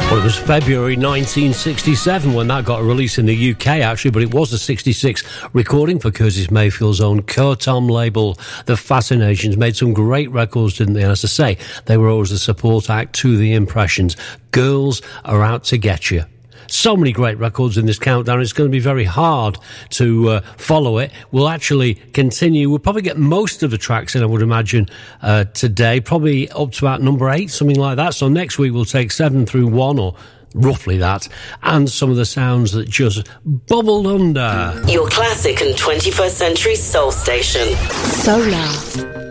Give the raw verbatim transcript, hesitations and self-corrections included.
Well, it was February nineteen sixty-seven when that got a release in the U K, actually, but it was a sixty-six recording for Curtis Mayfield's own Curtom label, The Fascinations. Made some great records, didn't they? And as I say, they were always the support act to the Impressions. Girls Are Out to Get You. So many great records in this countdown. It's going to be very hard to uh, follow it. We'll actually continue. We'll probably get most of the tracks in, I would imagine, uh, today. Probably up to about number eight, something like that. So next week we'll take seven through one, or roughly that, and some of the sounds that just bubbled under. Your classic and twenty-first century soul station. Solar.